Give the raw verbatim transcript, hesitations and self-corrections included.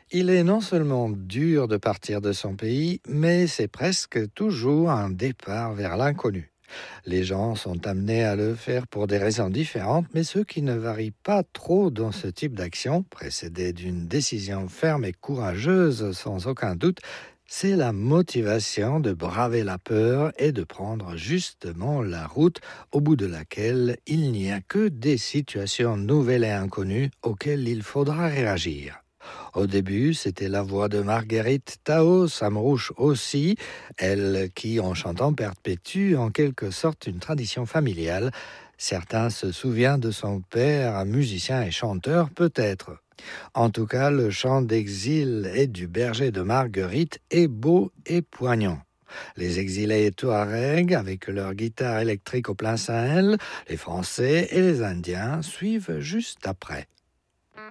Il est non seulement dur de partir de son pays, mais c'est presque toujours un départ vers l'inconnu. Les gens sont amenés à le faire pour des raisons différentes, mais ce qui ne varie pas trop dans ce type d'action, précédée d'une décision ferme et courageuse sans aucun doute, c'est la motivation de braver la peur et de prendre justement la route au bout de laquelle il n'y a que des situations nouvelles et inconnues auxquelles il faudra réagir. Au début, c'était la voix de Marguerite Tao Samrouche aussi, elle qui, en chantant, perpétue en quelque sorte une tradition familiale. Certains se souviennent de son père, musicien et chanteur peut-être. En tout cas, le chant d'exil et du berger de Marguerite est beau et poignant. Les exilés Touaregs, avec leur guitare électrique au plein Sahel, les Français et les Indiens suivent juste après.